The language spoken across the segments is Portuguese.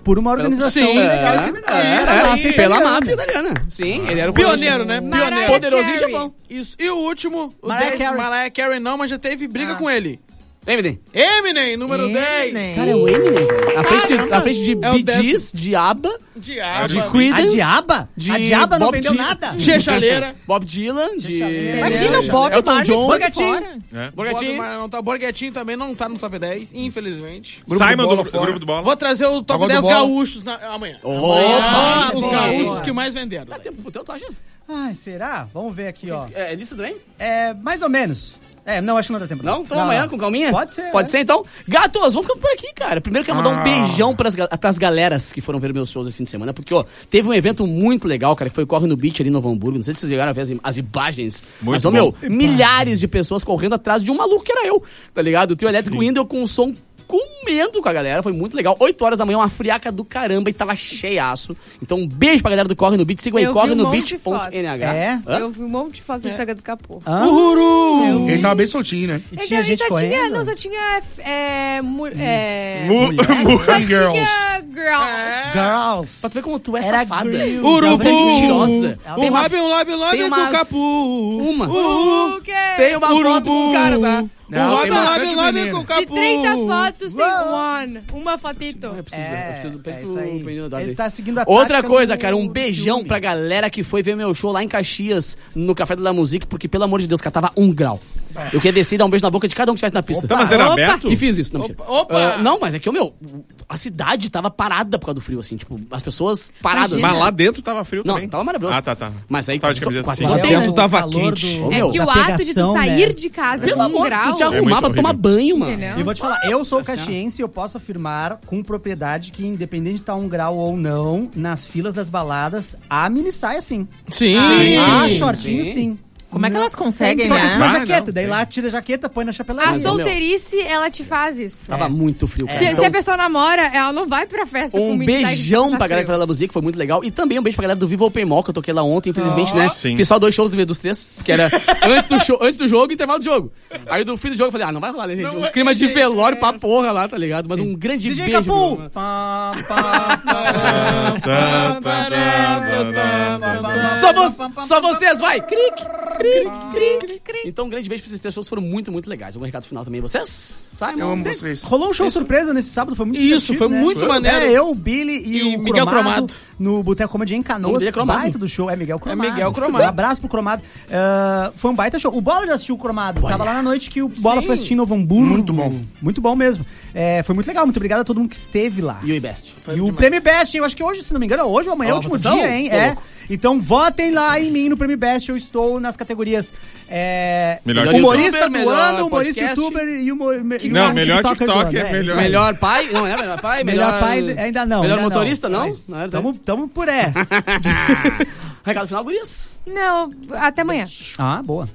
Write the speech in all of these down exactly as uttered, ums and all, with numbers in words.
por uma organização Sim, ilegal é, e criminosa. é, Isso, é, máfia pela italiana. máfia italiana. Sim, ele era o Pioneiro, né? Mariah Pioneiro. Poderosinho Carey. chefão. Isso. E o último, o Mariah dez, Carey. Mariah Carey não, mas já teve briga com ele. Eminem. Eminem, número Eminem. dez. Cara, é o Eminem. Na frente de, Caramba. na frente de É o Bee Gees, de ABBA, Diabo. de A Creedence. diaba? de A diaba não Bob vendeu Dylan. nada. Tia Chaleira. Bob Dylan, de... Imagina o É, Bob Elton Marley John. ficou de Borgatinho. fora. É. Borgatinho. Bob Marley não tá. Borghettini também não tá no top dez, infelizmente. Simon do do, Bola do fora. grupo do Bola. Vou trazer o top Agora do dez bola. gaúchos na- amanhã. Opa! Os sim. gaúchos que mais venderam. Dá tempo pro teu, tu acha? Ai, será? Vamos ver aqui, ó. É, lista também? É, mais ou menos. É, não, acho que não dá tempo. Não? Então amanhã, com calminha? Pode ser. Pode é. ser, então. Gatos, vamos ficando por aqui, cara. Primeiro quero mandar um beijão pras, ga- pras galeras que foram ver meus shows esse fim de semana, porque, ó, teve um evento muito legal, cara, que foi o Corre no Beach ali em Novo Hamburgo. Não sei se vocês chegaram a ver as, im- as imagens. Muito mas, ó, bom. meu, milhares de pessoas correndo atrás de um maluco que era eu, tá ligado? O trio elétrico indo, eu com o som comendo com a galera, foi muito legal. oito horas da manhã, uma friaca do caramba e tava cheiaço. Então, um beijo pra galera do Corre no Beach. Sigam aí, Eu corre vi um no monte beach de ponto foto. n h. É? Hã? Eu vi um monte de foto do Instagram do Capô. Ah, Uhuru! Ele tava bem soltinho, né? e É que tinha a gente gente só tinha, correndo. não, só tinha, é, mu- é, Mu- mu- só Girls. tinha girls. Girls. Pra tu ver como tu é Era safada. grill. Urubu! Tu é mentirosa. Ela O Tem umas- Robin, o Lobby, o Lobby tem com o umas- Capu. Uma. Uhul. O quê? Tem uma foto com o cara, tá? Não, o Robin, tem o Lobby, bastante o Lobby menino. com o Capu. De trinta fotos tem one. Uma fotito. Eu preciso, É, eu preciso é isso aí. menino da Ele lei. tá seguindo a Outra tática coisa, do- cara, um do beijão ciúme. pra galera que foi ver meu show lá em Caxias, no Café da Music, porque, pelo amor de Deus, cara, tava um grau. Eu queria descer e dar um beijo na boca de cada um que estivesse na pista. Tá, mas era Opa. aberto? E fiz isso, não, mentira. Opa! Ah, não, mas é que, meu, a cidade tava parada por causa do frio, assim, tipo, as pessoas paradas. Imagina. Mas lá dentro tava frio Não, também. tava maravilhoso. Ah, tá, tá. Mas aí, Tava de quase camiseta quase assim. todo Lá tem, dentro né? tava calor quente. do- Ô, É meu, que o da ato de tu pegação, sair né? de casa Pelo com um amor, grau... tu te arrumar muito pra tomar horrível. banho, mano. Entendeu? E vou te falar, eu sou Nossa caxiense e eu posso afirmar com propriedade que, independente de estar um grau ou não, nas filas das baladas, há mini saia sim. Sim. Ah, shortinho sim. sim. Como é que elas conseguem, Só que com né? uma Ah, jaqueta, não, daí sim. lá tira a jaqueta, põe na chapelaria. A Mas, solteirice, ela te faz isso. Tava muito frio, cara. Se, Então, se a pessoa namora, ela não vai pra festa com um mini saia que beijão passa pra galera que frio. foi lá da música, foi muito legal. E também um beijo pra galera do Viva Open Mall, que eu toquei lá ontem, infelizmente, né? Sim. Fiz só dois shows dos três, que era antes do, show, antes do jogo e intervalo do jogo. Aí do fim do jogo eu falei, ah, não vai rolar, né, gente? Não Um vai- clima de gente, velório é. pra porra lá, tá ligado? Mas um grande D J beijo. Capu! meu- Pam, pam, pam, Tá, tá, tá, tá, tá. Só, vo- só vocês, vai! Cric, cric, cric, cric. Então, um grande beijo pra esses três shows, foram muito, muito legais. Algum recado final também, vocês? Simon? Eu amo vocês. Rolou um show surpresa nesse sábado, foi muito Isso, divertido, foi né? muito maneiro. É, eu, o Billy e, E o Miguel Cromado, Cromado. no Boteco Comedy em O nome Canoas. dele é Cromado. Baita do show, é Miguel Cromado. É Miguel Cromado. Um abraço pro Cromado. Ah, foi um baita show. O Bola já assistiu o Cromado. Tava lá na noite que o Bola Sim. foi assistir em Novo Hamburgo. Muito bom. Muito bom mesmo. É, foi muito legal, muito obrigado a todo mundo que esteve lá. E o iBest. E o Prêmio Best, eu acho que hoje, se não me engano, hoje ou amanhã é o Ó, último votação? dia, hein? Tô É. louco. Então votem lá em mim no Prêmio Best. Eu estou nas categorias é, Melhor humorista youtuber, do melhor ano, humorista podcast. youtuber e humor, me- e Não, o melhor TikToker do TikTok ano, é melhor. isso aí. Melhor pai? Não, é melhor pai? Melhor pai, ainda não. Melhor ainda motorista, não? Mas Não era Tamo, tamo por essa. Recado final, gurias? Não, até amanhã. Ah, boa.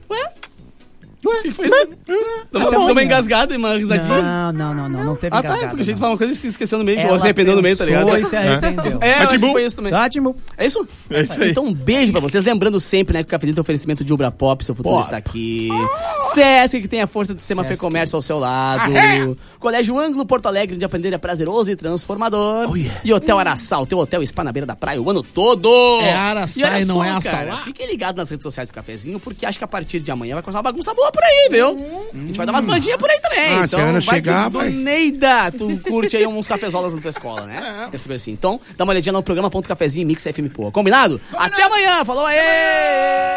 O que foi isso? Deu uma- deu uma amanhã. engasgada e uma risadinha. Não, não, não, não, não teve Ah, tá, engasgada, porque a gente não. fala uma coisa e se esqueceu no meio, ou Ela se arrependeu no meio, tá ligado? pensou e se arrependeu. É, eu acho que Atibu. foi isso também. Ótimo. É isso? É isso aí. Então, um beijo pra vocês. Lembrando sempre, né, que o Cafezinho tem oferecimento de Ubra Pop, seu futuro Pop. está aqui. Sesc, que tem a força do sistema Fê Comércio ao seu lado. Colégio Ângulo Porto Alegre, de aprender é prazeroso e transformador. Oh, yeah. E Hotel Araçá, o teu hotel spa na beira da praia o ano todo. É Araçá E olha e não só, é cara, Açalá. fiquem ligados nas redes sociais do Cafezinho, porque acho que a partir de amanhã vai começar uma bagunça boa por aí, viu? A gente vai dar umas bandinhas por aí também. Ah, então, se a Ana vai chegar, que vai. Neida, tu curte aí uns cafezolas na tua escola, né? Esse assim. Então, dá uma olhadinha no programa.cafezinho Mix F M Poa. Combinado? Até amanhã. Falou aí!